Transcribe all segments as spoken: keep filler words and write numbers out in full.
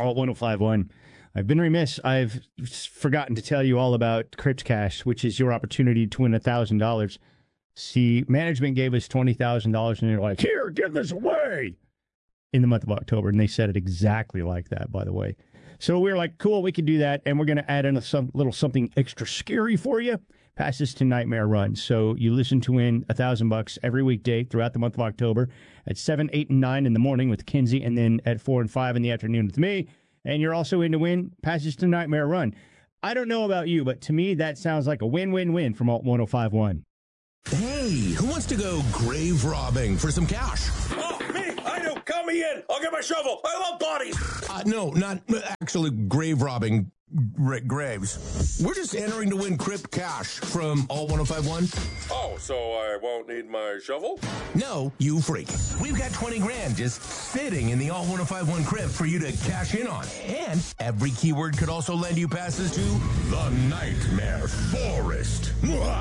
All one oh five point one. I've been remiss. I've forgotten to tell you all about Crypt Cash, which is your opportunity to win one thousand dollars. See, management gave us twenty thousand dollars, and they're like, here, give this away in the month of October. And they said it exactly like that, by the way. So we were like, cool, we can do that. And we're going to add in a some, little something extra scary for you. Passes to Nightmare Run. So you listen to win a thousand bucks every weekday throughout the month of October at seven, eight, and nine in the morning with Kinsey, and then at four and five in the afternoon with me. And you're also in to win Passes to Nightmare Run. I don't know about you, but to me, that sounds like a win-win-win from Alt one oh five point one. Hey, who wants to go grave robbing for some cash? Oh, me! I do! Count me in! I'll get my shovel! I love bodies! Uh, no, not actually grave robbing gra- graves. We're just entering to win Crypt Cash from Alt one oh five point one. Oh, so I won't need my shovel? No, you freak. We've got twenty grand just sitting in the Alt one oh five point one Crypt for you to cash in on. And every keyword could also lend you passes to the Nightmare Forest.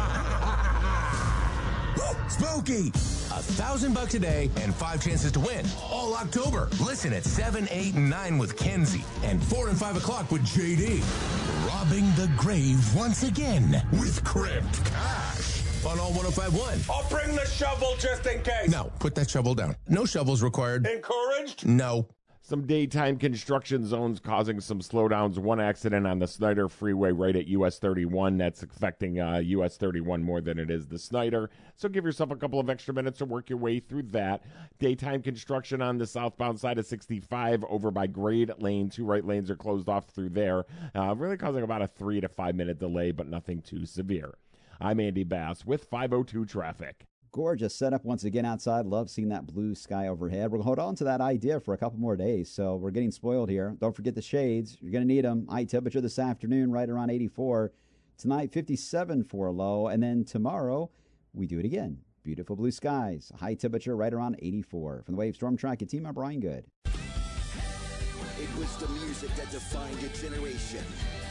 Spooky! A thousand bucks a day and five chances to win all October. Listen at seven, eight, and nine with Kenzie and four and five o'clock with J D. Robbing the grave once again with Crypt Cash on All one oh five point one. I'll bring the shovel just in case. No, put that shovel down. No shovels required. Encouraged? No. Some daytime construction zones causing some slowdowns. One accident on the Snyder Freeway right at U S thirty-one. That's affecting uh, U S thirty-one more than it is the Snyder. So give yourself a couple of extra minutes to work your way through that. Daytime construction on the southbound side of sixty-five over by Grade Lane. Two right lanes are closed off through there. Uh, really causing about a three to five minute delay, but nothing too severe. I'm Andy Bass with five oh two Traffic. Gorgeous setup once again outside. Love seeing that blue sky overhead. We'll hold on to that idea for a couple more days, so we're getting spoiled here. Don't forget the shades. You're going to need them. High temperature this afternoon, right around eighty-four. Tonight, fifty-seven for a low, and then tomorrow, we do it again. Beautiful blue skies. High temperature right around eighty-four. From the Wave Storm Track, team up Brian Good. It was the music that defined a generation.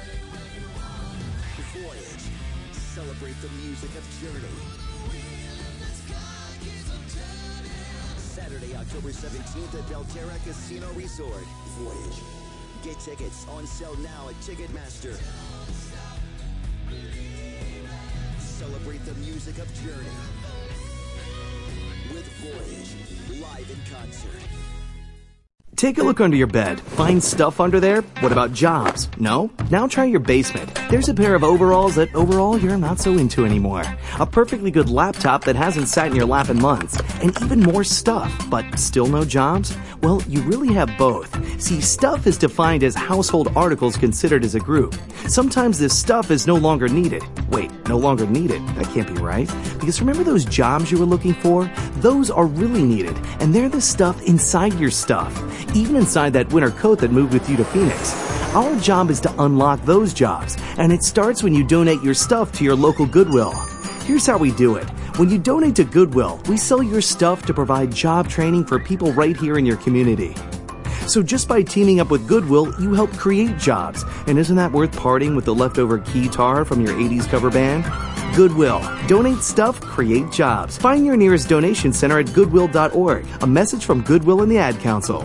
Voyage. Celebrate the music of Journey. Saturday, October seventeenth at Belterra Casino Resort. Voyage. Get tickets on sale now at Ticketmaster. Celebrate the music of Journey with Voyage, live in concert. Take a look under your bed. Find stuff under there? What about jobs? No? Now try your basement. There's a pair of overalls that overall you're not so into anymore. A perfectly good laptop that hasn't sat in your lap in months. And even more stuff, but still no jobs? Well, you really have both. See, stuff is defined as household articles considered as a group. Sometimes this stuff is no longer needed. Wait, no longer needed? That can't be right. Because remember those jobs you were looking for? Those are really needed, and they're the stuff inside your stuff. Even inside that winter coat that moved with you to Phoenix. Our job is to unlock those jobs, and it starts when you donate your stuff to your local Goodwill. Here's how we do it. When you donate to Goodwill, we sell your stuff to provide job training for people right here in your community. So just by teaming up with Goodwill, you help create jobs. And isn't that worth parting with the leftover guitar from your eighties cover band? Goodwill. Donate stuff, create jobs. Find your nearest donation center at goodwill dot org. A message from Goodwill and the Ad Council.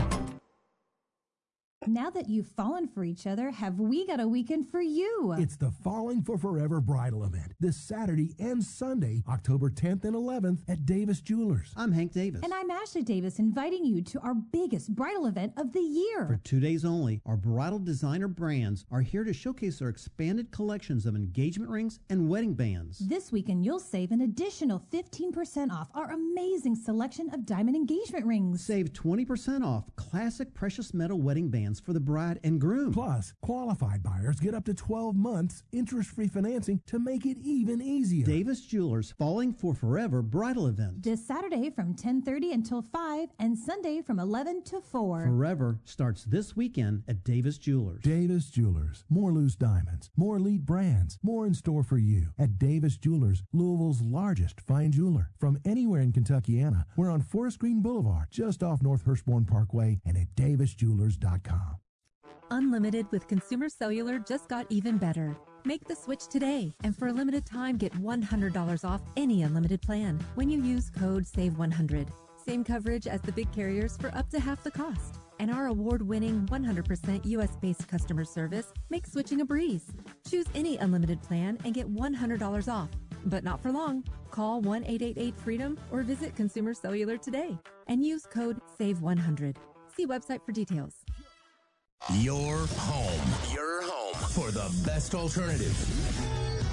Now that you've fallen for each other, have we got a weekend for you? It's the Falling for Forever bridal event this Saturday and Sunday, October tenth and eleventh at Davis Jewelers. I'm Hank Davis. And I'm Ashley Davis, inviting you to our biggest bridal event of the year. For two days only, our bridal designer brands are here to showcase their expanded collections of engagement rings and wedding bands. This weekend, you'll save an additional fifteen percent off our amazing selection of diamond engagement rings. Save twenty percent off classic precious metal wedding bands for the bride and groom. Plus, qualified buyers get up to twelve months interest-free financing to make it even easier. Davis Jewelers Falling for Forever bridal event. This Saturday from ten thirty until five and Sunday from eleven to four. Forever starts this weekend at Davis Jewelers. Davis Jewelers. More loose diamonds, more elite brands, more in store for you at Davis Jewelers, Louisville's largest fine jeweler. From anywhere in Kentuckiana, we're on Forest Green Boulevard, just off North Hurstbourne Parkway, and at davis jewelers dot com. Unlimited with Consumer Cellular just got even better. Make the switch today, and for a limited time, get one hundred dollars off any unlimited plan when you use code save one hundred. Same coverage as the big carriers for up to half the cost. And our award-winning one hundred percent U S-based customer service makes switching a breeze. Choose any unlimited plan and get one hundred dollars off. But not for long. Call one eight eight eight freedom or visit Consumer Cellular today and use code save one hundred. See website for details. Your home. Your home for the best alternative.